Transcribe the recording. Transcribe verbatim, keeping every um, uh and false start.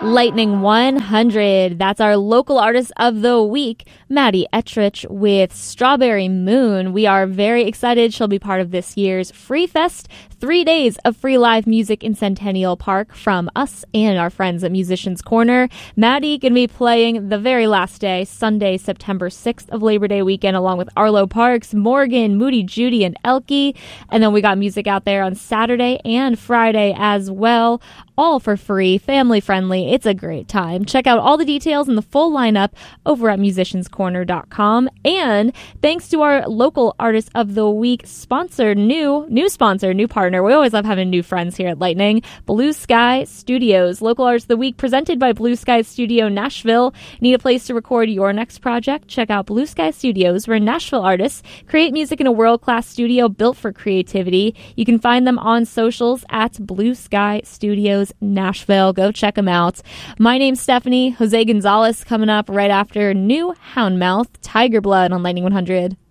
Lightning one hundred. That's our local artist of the week, Maddie Ettrich with Strawberry Moon. We are very excited. She'll be part of this year's Free Fest. Three days of free live music in Centennial Park from us and our friends at Musicians Corner. Maddie going to be playing the very last day, Sunday, September sixth of Labor Day weekend, along with Arlo Parks, Morgan, Moody Judy, and Elke. And then we got music out there on Saturday and Friday as well, all for free, family friendly. It's a great time. Check out all the details and the full lineup over at musicians corner dot com. And thanks to our local artist of the week sponsor, new, new sponsor, new partner. We always love having new friends here at Lightning. Blue Sky Studios, local artist of the week presented by Blue Sky Studio Nashville. Need a place to record your next project? Check out Blue Sky Studios, where Nashville artists create music in a world-class studio built for creativity. You can find them on socials at Blue Sky Studios Nashville. Go check them out. My name's Stephanie. Jose Gonzalez coming up right after new Houndmouth, Tiger Blood on Lightning one hundred.